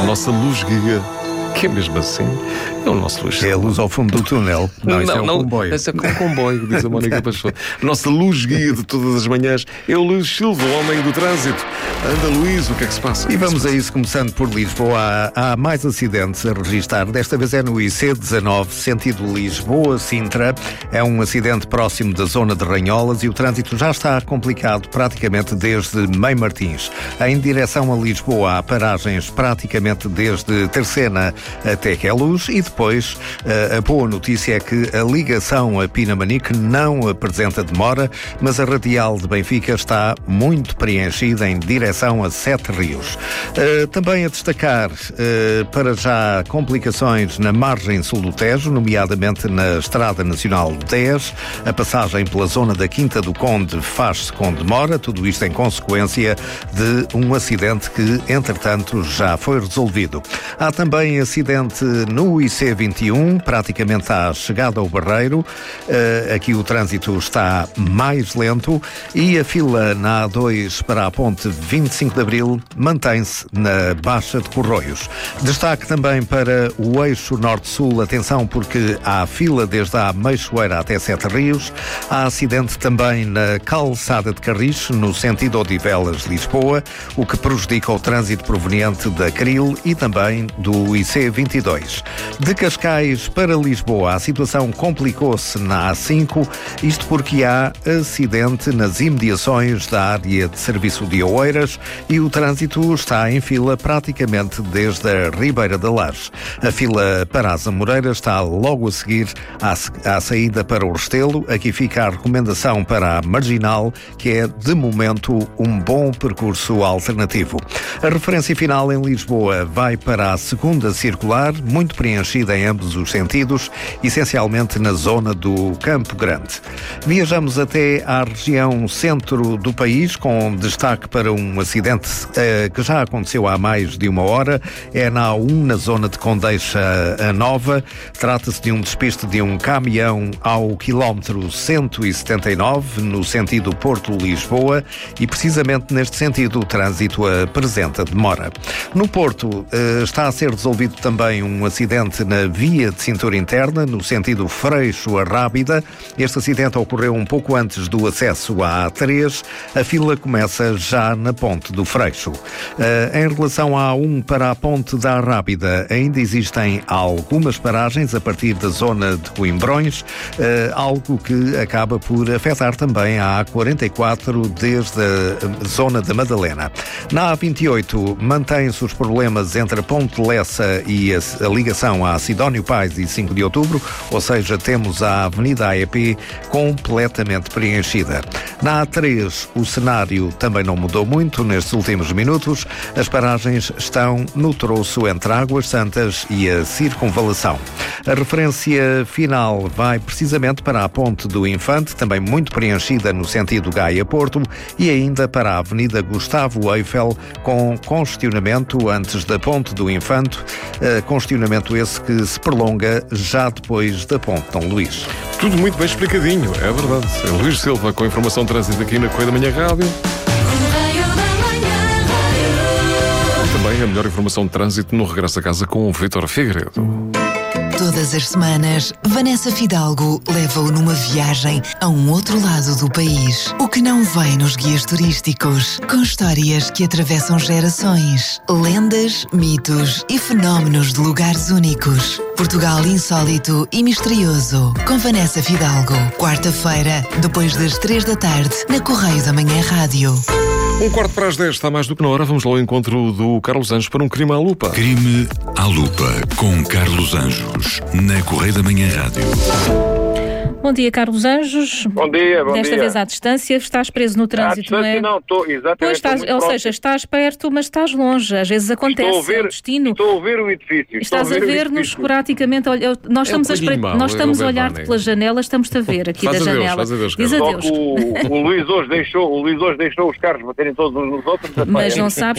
nossa luz guia. Que é mesmo assim? É o nosso luz. É a luz ao fundo do túnel. Não, isso é um comboio. Esse é um comboio, diz a Mónica Pacheco. A nossa luz guia de todas as manhãs é o Luís Silva, o homem do trânsito. Anda, Luís, o que é que se passa? E vamos a isso, começando por Lisboa. Há mais acidentes a registrar. Desta vez é no IC19, sentido Lisboa-Sintra. É um acidente próximo da zona de Ranholas e o trânsito já está complicado praticamente desde Meio Martins. Em direção a Lisboa, há paragens praticamente desde Terceira até Queluz e depois a boa notícia é que a ligação a Pinamanique não apresenta demora, mas a radial de Benfica está muito preenchida em direção a Sete Rios. Também a destacar para já complicações na margem sul do Tejo, nomeadamente na Estrada Nacional 10. A passagem pela zona da Quinta do Conde faz-se com demora, tudo isto em consequência de um acidente que, entretanto, já foi resolvido. Há também acidente no IC21, praticamente à chegada ao Barreiro. Aqui o trânsito está mais lento e a fila na A2 para a ponte 25 de Abril mantém-se na Baixa de Corroios. Destaque também para o eixo norte-sul, atenção porque há fila desde a Meixoeira até Sete Rios. Há acidente também na Calçada de Carris, no sentido Odivelas-Lisboa, o que prejudica o trânsito proveniente da Cril e também do IC22. De Cascais para Lisboa, a situação complicou-se na A5, isto porque há acidente nas imediações da área de serviço de Oeiras e o trânsito está em fila praticamente desde a Ribeira da Laje. A fila para as Amoreiras está logo a seguir à saída para o Restelo. Aqui fica a recomendação para a Marginal, que é, de momento, um bom percurso alternativo. A referência final em Lisboa vai para a segunda circular, muito preenchida em ambos os sentidos, essencialmente na zona do Campo Grande. Viajamos até à região centro do país, com destaque para um acidente que já aconteceu há mais de uma hora. É na A1, na zona de Condeixa a Nova. Trata-se de um despiste de um caminhão ao quilómetro 179, no sentido Porto-Lisboa, e precisamente neste sentido o trânsito apresenta demora. No Porto está a ser resolvido também um acidente na via de cintura interna, no sentido Freixo a Rábida. Este acidente ocorreu um pouco antes do acesso à A3. A fila começa já na ponte do Freixo. Em relação à A1 para a ponte da Rábida, ainda existem algumas paragens a partir da zona de Coimbrões, algo que acaba por afetar também a A44 desde a zona da Madalena. Na A28 mantém-se os problemas entre a Ponte Lessa e a ligação a Sidónio Pais e 5 de Outubro, ou seja, temos a Avenida AEP completamente preenchida. Na A3 o cenário também não mudou muito nestes últimos minutos. As paragens estão no troço entre Águas Santas e a Circunvalação. A referência final vai precisamente para a Ponte do Infante, também muito preenchida no sentido Gaia-Porto, e ainda para a Avenida Gustavo Eiffel, com congestionamento antes da Ponte do Infante, congestionamento esse que se prolonga já depois da Ponte Dom Luís. Tudo muito bem explicadinho, é verdade. É Luís Silva com a informação de trânsito aqui na Correia da Manhã Rádio. Também a melhor informação de trânsito no regresso a casa com o Vítor Figueiredo. Todas as semanas, Vanessa Fidalgo leva-o numa viagem a um outro lado do país. O que não vem nos guias turísticos, com histórias que atravessam gerações, lendas, mitos e fenómenos de lugares únicos. Portugal insólito e misterioso, com Vanessa Fidalgo. Quarta-feira, depois das 3 da tarde, na Correio da Manhã Rádio. 10:15, está mais do que na hora. Vamos lá ao encontro do Carlos Anjos para um Crime à Lupa. Crime à Lupa, com Carlos Anjos, na Correia da Manhã Rádio. Bom dia, Carlos Anjos. Bom dia, bom Desta dia. vez à distância, estás preso no trânsito, não é? Não, estou, exatamente. Pois estás, ou seja, estás perto, mas estás longe. Às vezes acontece, é o destino. Estou a ver o edifício. Estás a ver-nos esporadicamente. Nós estamos a olhar-te pela janela, estamos-te a ver aqui da janela. Faz adeus, Diz Carlos. adeus. O Luís hoje deixou os carros baterem todos uns nos outros. Mas não sabes